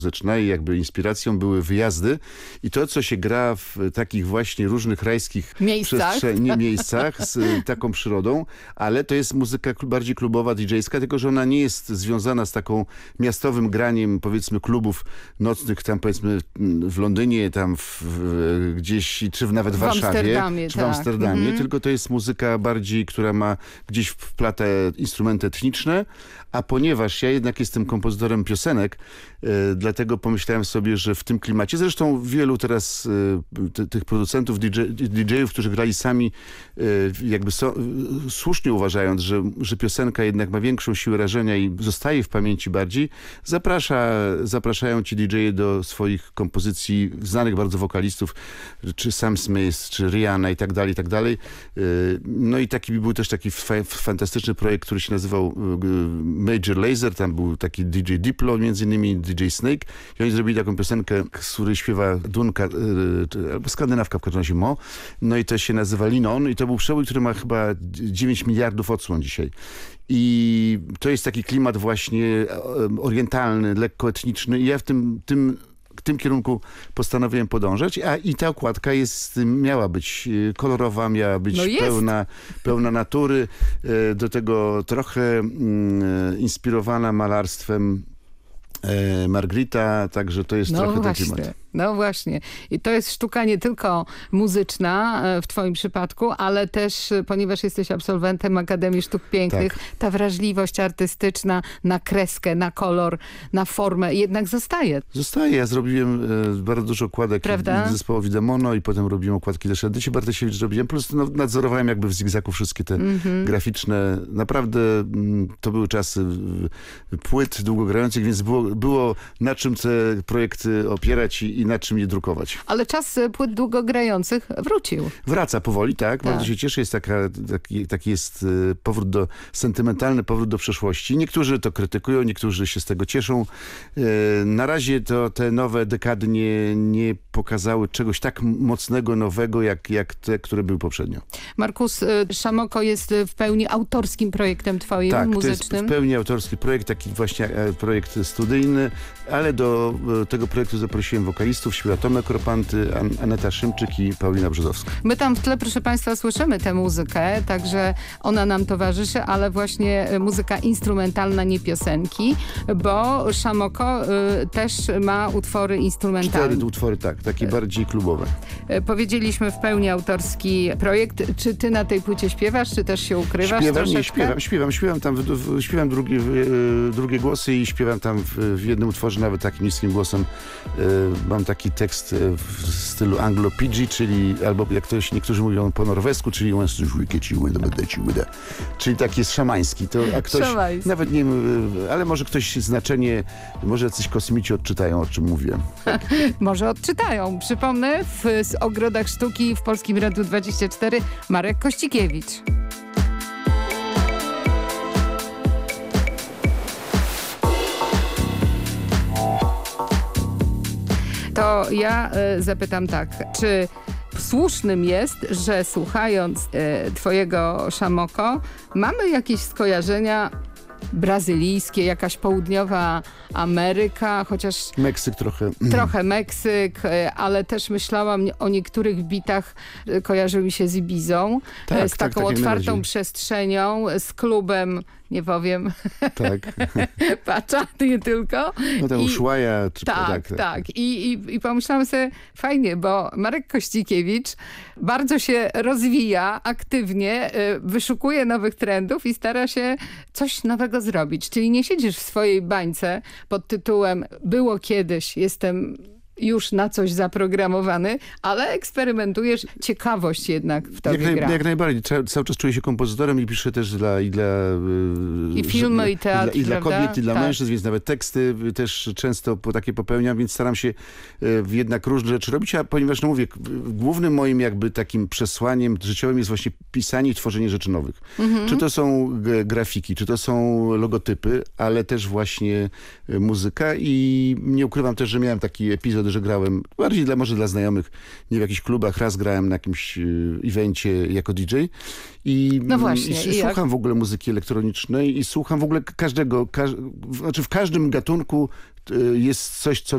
muzyczna i jakby inspiracją były wyjazdy i to, co się gra w takich właśnie różnych rajskich miejscach z taką przyrodą, ale to jest muzyka bardziej klubowa, DJ-ska, tylko że ona nie jest związana z taką miastowym graniem, powiedzmy, klubów nocnych tam, powiedzmy, w Londynie, tam gdzieś, czy nawet w Warszawie, czy w Amsterdamie, tylko to jest muzyka bardziej, która ma gdzieś wplata instrumenty etniczne, a ponieważ ja jednak jestem kompozytorem piosenek, dlatego pomyślałem sobie, że w tym klimacie, zresztą wielu teraz tych producentów, DJ-ów, którzy grali sami, jakby słusznie uważając, że piosenka jednak ma większą siłę rażenia i zostaje w pamięci bardziej, zapraszają ci DJ-e do swoich kompozycji znanych bardzo wokalistów, czy Sam Smith, czy Rihanna i tak dalej, i tak dalej. No i był też taki fantastyczny projekt, który się nazywał Major Lazer, tam był taki DJ Diplo, między innymi DJ Snake i oni zrobili taką piosenkę, z której śpiewa Dunka, albo skandynawka w każdym razie Mo, no i to się nazywa Lean On i to był przebój, który ma chyba 9 miliardów odsłon dzisiaj. I to jest taki klimat właśnie orientalny, lekko etniczny i ja w tym kierunku postanowiłem podążać, i ta okładka miała być kolorowa, miała być pełna natury, do tego trochę inspirowana malarstwem Margrita, także to jest trochę ten klimat. No właśnie. I to jest sztuka nie tylko muzyczna w twoim przypadku, ale też, ponieważ jesteś absolwentem Akademii Sztuk Pięknych, ta wrażliwość artystyczna na kreskę, na kolor, na formę jednak zostaje. Zostaje. Ja zrobiłem bardzo dużo okładek zespołowi Demono i potem robiłem okładki też Edycie Bartosiewicz zrobiłem, plus nadzorowałem jakby w zigzagu wszystkie te graficzne. Naprawdę to były czasy płyt długogrających, więc było na czym te projekty opierać i na czym je drukować. Ale czas płyt długogrających wrócił. Wraca powoli, tak. Bardzo się cieszę. Jest taki jest sentymentalny powrót do przeszłości. Niektórzy to krytykują, niektórzy się z tego cieszą. Na razie to te nowe dekady nie pokazały czegoś tak mocnego, nowego, jak te, które były poprzednio. Markus, Szamoko jest w pełni autorskim projektem twoim, muzycznym. Tak, to jest w pełni autorski projekt, taki właśnie projekt studyjny, ale do tego projektu zaprosiłem wokalistów, śpiewa Tomek Kropanty, Aneta Szymczyk i Paulina Brzozowska. My tam w tle, proszę państwa, słyszymy tę muzykę, także ona nam towarzyszy, ale właśnie muzyka instrumentalna, nie piosenki, bo Szamoko też ma utwory instrumentalne. 4 utwory, tak, takie bardziej klubowe. Powiedzieliśmy w pełni autorski projekt. Czy ty na tej płycie śpiewasz, czy też się ukrywasz? Śpiewam tam, śpiewam drugie głosy i śpiewam tam w jednym utworze nawet takim niskim głosem. Mam taki tekst w stylu anglo-pidgey, czyli albo jak niektórzy mówią po norwesku, czyli czyli taki jest szamański. Szamański. Nawet nie wiem, ale może ktoś znaczenie, może jacyś kosmici odczytają, o czym mówiłem. Może odczytają. Przypomnę, z Ogrodach Sztuki w Polskim Radiu 24 Marek Kościkiewicz. To ja zapytam tak, czy słusznym jest, że słuchając twojego Szamoko mamy jakieś skojarzenia brazylijskie, jakaś południowa Ameryka, chociaż... Meksyk trochę. Trochę Meksyk, ale też myślałam o niektórych bitach, kojarzy mi się z Ibizą, z taką otwartą przestrzenią, z klubem, nie powiem, Pacza, nie tylko. No tam Ushuaia. Tak. I pomyślałam sobie, fajnie, bo Marek Kościkiewicz bardzo się rozwija aktywnie, wyszukuje nowych trendów i stara się coś nowego zrobić. Czyli nie siedzisz w swojej bańce pod tytułem było kiedyś, jestem już na coś zaprogramowany, ale eksperymentujesz, ciekawość jednak w tobie gra. Jak najbardziej. Cały czas czuję się kompozytorem i piszę też i filmy, i teatr, i dla kobiet, i dla mężczyzn, więc nawet teksty też często takie popełniam, więc staram się jednak różne rzeczy robić, a ponieważ, no mówię, głównym moim jakby takim przesłaniem życiowym jest właśnie pisanie i tworzenie rzeczy nowych. Czy to są grafiki, czy to są logotypy, ale też właśnie muzyka i nie ukrywam też, że miałem taki epizod, że grałem bardziej może dla znajomych, nie w jakichś klubach, raz grałem na jakimś evencie jako DJ i słucham w ogóle muzyki elektronicznej i słucham w ogóle każdego, znaczy w każdym gatunku jest coś, co